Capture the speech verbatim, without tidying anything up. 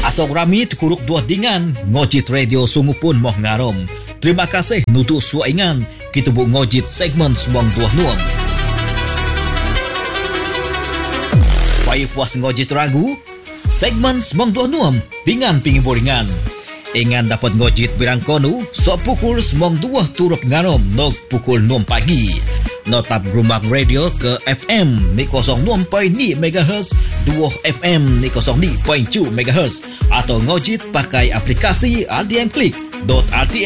Asok rami tukuruk dua dingan ngojit radio sungu pun moh ngarom. Terima kasih nutu suaingan kita bu ngojit segmen semong dua nuam. Payah puas ngojit ragu segmen semong dua nuam dengan pingi boringan. Ingan dapat ngojit birang konu sok pukul semong dua turut ngarom nok pukul enam pagi. Notap rumah radio ke F M ni kosong enam perpuluhan lima megahertz, dua F M ni kosong lima perpuluhan dua megahertz atau ngojit pakai aplikasi R T M Click dot R T